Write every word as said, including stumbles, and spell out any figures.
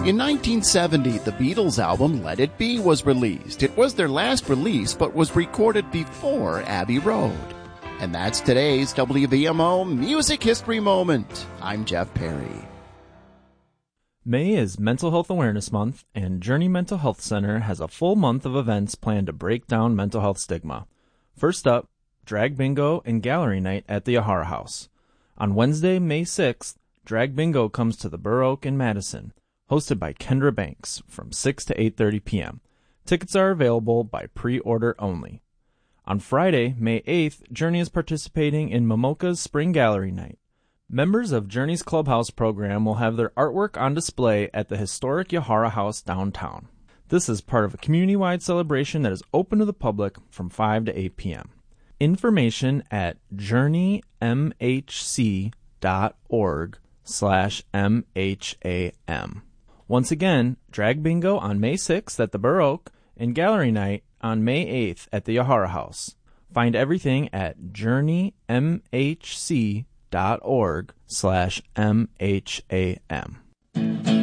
In nineteen seventy, the Beatles' album Let It Be was released. It was their last release, but was recorded before Abbey Road. And that's today's W V M O Music History Moment. I'm Jeff Perry. May is Mental Health Awareness Month, and Journey Mental Health Center has a full month of events planned to break down mental health stigma. First up, Drag Bingo and Gallery Night at the Yahara House. On Wednesday, May sixth, Drag Bingo comes to the Burr Oak in Madison, hosted by Kendra Banks from six to eight thirty p.m. Tickets are available by pre-order only. On Friday, May eighth, Journey is participating in Momoka's Spring Gallery Night. Members of Journey's Clubhouse program will have their artwork on display at the historic Yahara House downtown. This is part of a community-wide celebration that is open to the public from five to eight p.m. Information at journeymhc dot org slash M H A M. Once again, Drag Bingo on May sixth at the Burr Oak and Gallery Night on May eighth at the Yahara House. Find everything at journeymhc dot org slash M H A M.